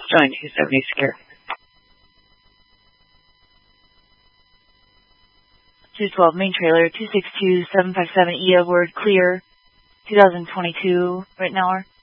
Join 270 secure. 212 main trailer, 262757 EO word clear, 2022 right now.